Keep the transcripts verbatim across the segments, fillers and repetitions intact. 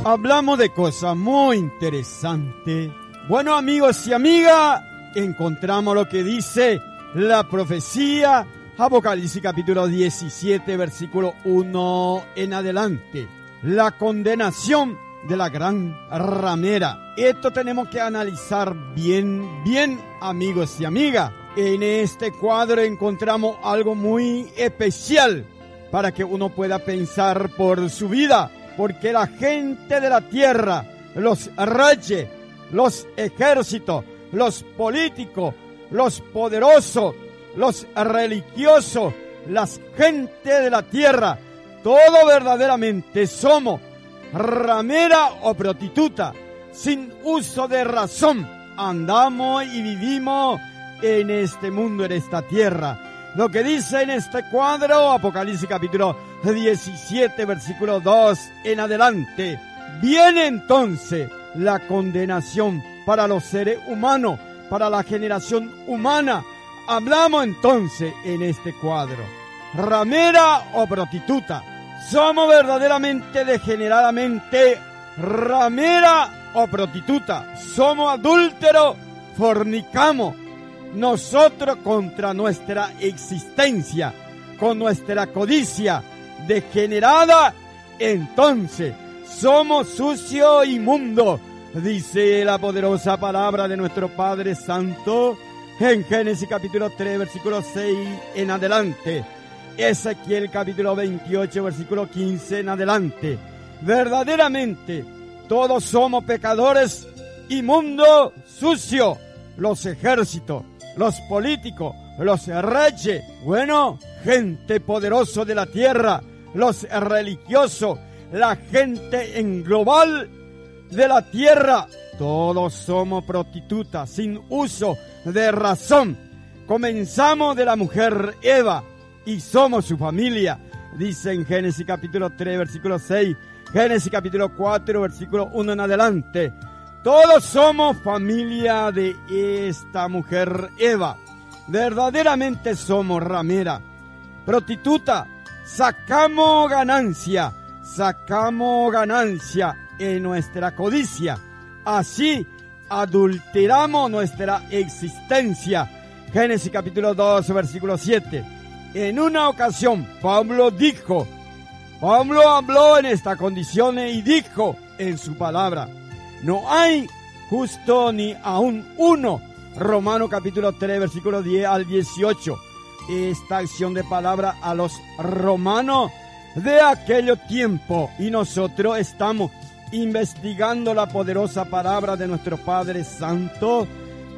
hablamos de cosas muy interesantes. Bueno, amigos y amigas, encontramos lo que dice la profecía, Apocalipsis capítulo diecisiete, versículo uno en adelante. La condenación de la gran ramera. Esto tenemos que analizar bien, bien, amigos y amigas. En este cuadro encontramos algo muy especial para que uno pueda pensar por su vida, porque la gente de la tierra, los reyes, los ejércitos, los políticos, los poderosos, los religiosos, las gente de la tierra, todo verdaderamente somos ramera o prostituta, sin uso de razón, andamos y vivimos en este mundo, en esta tierra. Lo que dice en este cuadro, Apocalipsis capítulo diecisiete, versículo dos en adelante. Viene entonces la condenación para los seres humanos, para la generación humana. Hablamos entonces en este cuadro, ramera o prostituta. Somos verdaderamente, degeneradamente, ramera o prostituta. Somos adúlteros, fornicamos. Nosotros contra nuestra existencia, con nuestra codicia degenerada, entonces somos sucio e inmundo, dice la poderosa palabra de nuestro Padre Santo en Génesis capítulo tres, versículo seis en adelante. Ezequiel capítulo veintiocho, versículo quince en adelante. Verdaderamente todos somos pecadores, inmundos, sucios, los ejércitos, los políticos, los reyes, bueno, gente poderosa de la tierra, los religiosos, la gente en global de la tierra, todos somos prostitutas sin uso de razón. Comenzamos de la mujer Eva y somos su familia, dice en Génesis capítulo tres, versículo seis, Génesis capítulo cuatro, versículo uno en adelante. Todos somos familia de esta mujer Eva. Verdaderamente somos ramera, prostituta. Sacamos ganancia, sacamos ganancia en nuestra codicia. Así adulteramos nuestra existencia. Génesis capítulo dos, versículo siete. En una ocasión, Pablo dijo, Pablo habló en estas condiciones y dijo en su palabra, no hay justo ni aún uno. Romanos capítulo tres, versículo diez al dieciocho. Esta acción de palabra a los romanos de aquello tiempo. Y nosotros estamos investigando la poderosa palabra de nuestro Padre Santo.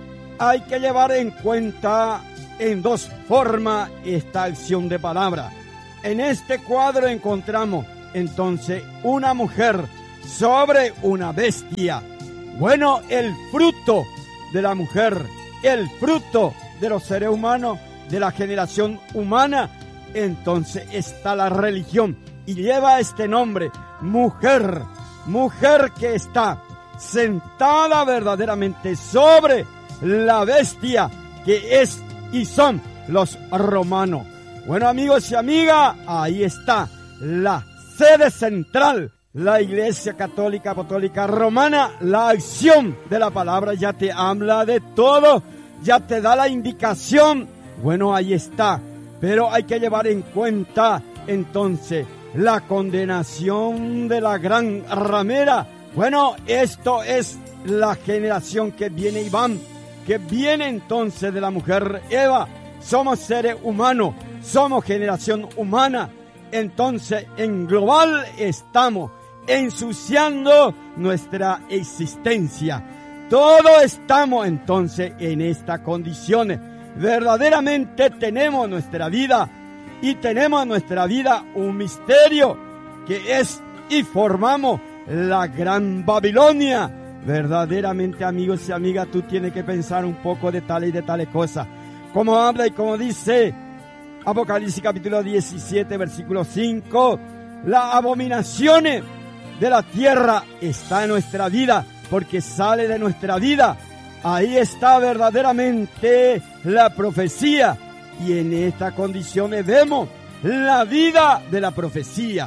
Hay que llevar en cuenta en dos formas esta acción de palabra. En este cuadro encontramos entonces una mujer sobre una bestia. Bueno, el fruto de la mujer, el fruto de los seres humanos, de la generación humana, entonces está la religión y lleva este nombre, mujer, mujer que está sentada verdaderamente sobre la bestia que es y son los romanos. Bueno, amigos y amigas, ahí está la sede central, la Iglesia Católica Apostólica Romana. La acción de la palabra ya te habla de todo, ya te da la indicación. Bueno, ahí está, pero hay que llevar en cuenta entonces la condenación de la gran ramera. Bueno, esto es la generación que viene y van, que viene entonces de la mujer Eva. Somos seres humanos, somos generación humana. Entonces, en global estamos ensuciando nuestra existencia. Todos estamos entonces en estas condiciones. Verdaderamente tenemos nuestra vida y tenemos en nuestra vida un misterio que es y formamos la gran Babilonia. Verdaderamente, amigos y amigas, tú tienes que pensar un poco de tales y de tales cosas. Como habla y como dice Apocalipsis capítulo diecisiete, versículo cinco, las abominaciones de la tierra está en nuestra vida, porque sale de nuestra vida. Ahí está verdaderamente la profecía, y en estas condiciones vemos la vida de la profecía.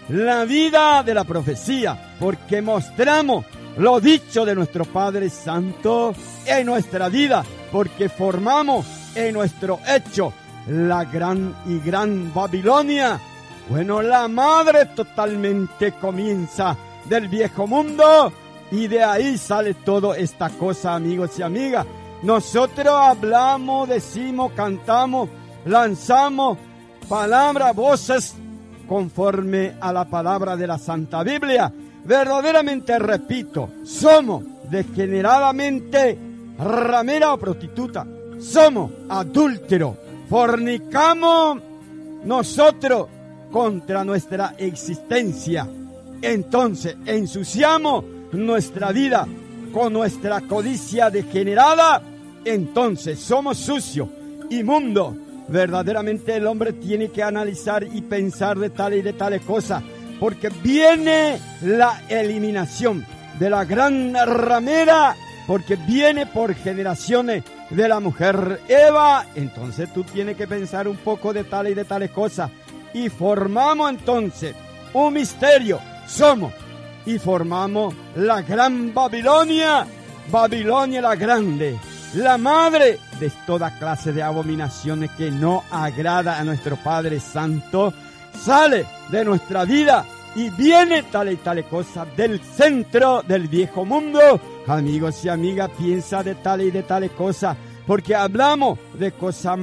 la vida de la profecía, porque mostramos lo dicho de nuestro Padre Santo en nuestra vida, porque formamos en nuestro hecho la gran y gran Babilonia. Bueno, la madre totalmente comienza del viejo mundo y de ahí sale toda esta cosa, amigos y amigas. Nosotros hablamos, decimos, cantamos, lanzamos palabras, voces conforme a la palabra de la Santa Biblia. Verdaderamente repito, somos degeneradamente ramera o prostituta, somos adúlteros, fornicamos nosotros contra nuestra existencia. Entonces ensuciamos nuestra vida con nuestra codicia degenerada. Entonces somos sucios, inmundos. Verdaderamente el hombre tiene que analizar y pensar de tales y de tales cosas, porque viene la eliminación de la gran ramera, porque viene por generaciones de la mujer Eva. Entonces tú tienes que pensar un poco de tales y de tales cosas. Y formamos entonces un misterio. Somos y formamos la gran Babilonia, Babilonia la grande, la madre de toda clase de abominaciones que no agrada a nuestro Padre Santo. Sale de nuestra vida y viene tal y tal cosa del centro del viejo mundo. Amigos y amigas, piensa de tal y de tal cosa, porque hablamos de cosas